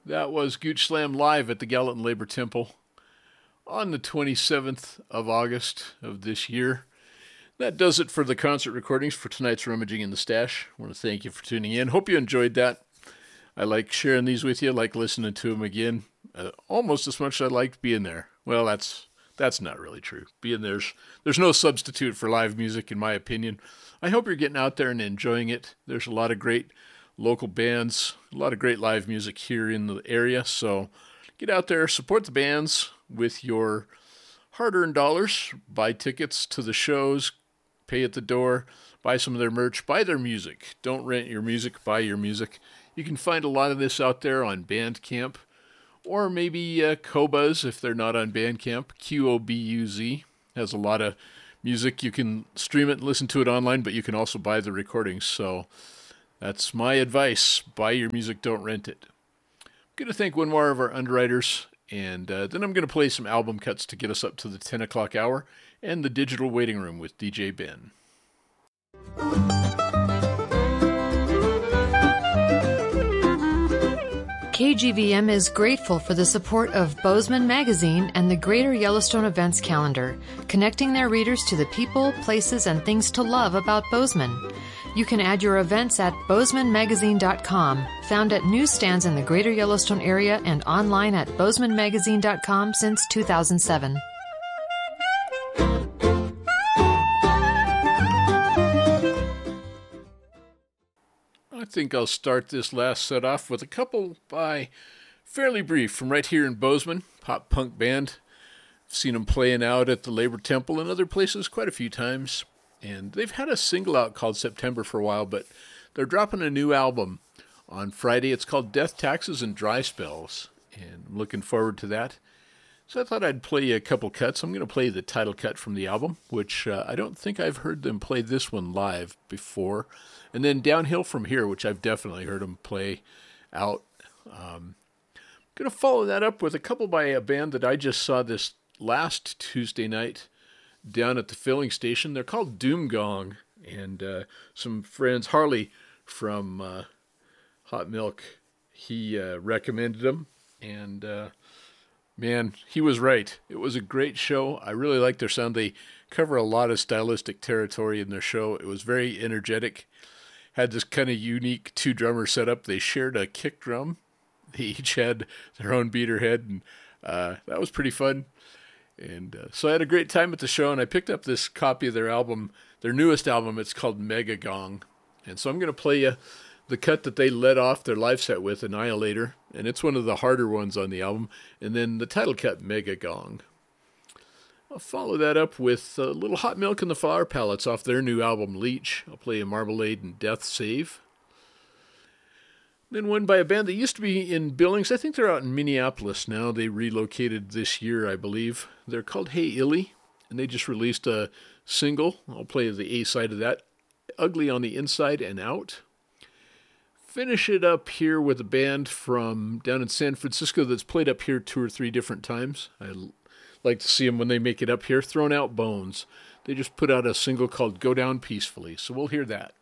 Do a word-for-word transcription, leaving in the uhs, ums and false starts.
That was Gooch Slam live at the Gallatin Labor Temple on the twenty-seventh of August of this year. That does it for the concert recordings for tonight's Rummaging in the Stash. I want to thank you for tuning in. Hope you enjoyed that. I like sharing these with you. I like listening to them again, uh, almost as much as I liked being there. Well, that's that's not really true. Being there's there's no substitute for live music, in my opinion. I hope you're getting out there and enjoying it. There's a lot of great local bands, a lot of great live music here in the area. So get out there, support the bands with your hard-earned dollars. Buy tickets to the shows, pay at the door, buy some of their merch, buy their music. Don't rent your music, buy your music. You can find a lot of this out there on Bandcamp, or maybe uh, Qobuz if they're not on Bandcamp. Q O B U Z has a lot of music. You can stream it and listen to it online, but you can also buy the recordings. So that's my advice. Buy your music, don't rent it. I'm going to thank one more of our underwriters, and uh, then I'm going to play some album cuts to get us up to the ten o'clock hour and the digital waiting room with D J Ben. K G V M is grateful for the support of Bozeman Magazine and the Greater Yellowstone Events Calendar, connecting their readers to the people, places, and things to love about Bozeman. You can add your events at bozeman magazine dot com, found at newsstands in the Greater Yellowstone area and online at bozeman magazine dot com since two thousand seven. I think I'll start this last set off with a couple by Fairly Brief from right here in Bozeman, pop punk band. I've seen them playing out at the Labor Temple and other places quite a few times. And they've had a single out called September for a while, but they're dropping a new album on Friday. It's called Death, Taxes, and Dry Spells, and I'm looking forward to that. So I thought I'd play you a couple cuts. I'm going to play the title cut from the album, which uh, I don't think I've heard them play this one live before. And then Downhill From Here, which I've definitely heard them play out. Um, I'm going to follow that up with a couple by a band that I just saw this last Tuesday night down at the filling station. They're called Doom Gong, and uh, some friends, Harley from uh, Hot Milk, he uh, recommended them, and uh, man, he was right. It was a great show. I really like their sound. They cover a lot of stylistic territory in their show. It was very energetic. Had this kind of unique two-drummer setup. They shared a kick drum. They each had their own beater head, and uh, that was pretty fun. And uh, so I had a great time at the show, and I picked up this copy of their album, their newest album. It's called Mega Gong. And so I'm going to play you the cut that they led off their live set with, Annihilator, and it's one of the harder ones on the album, and then the title cut, Mega Gong. I'll follow that up with a little Hot Milk and the Flower Palettes off their new album, Leech. I'll play you Marmalade and Death Save. Then one by a band that used to be in Billings. I think they're out in Minneapolis now. They relocated this year, I believe. They're called Hey Illy, and they just released a single. I'll play the A side of that, Ugly on the Inside and Out. Finish it up here with a band from down in San Francisco that's played up here two or three different times. I like to see them when they make it up here. Thrown Out Bones. They just put out a single called Go Down Peacefully, so we'll hear that.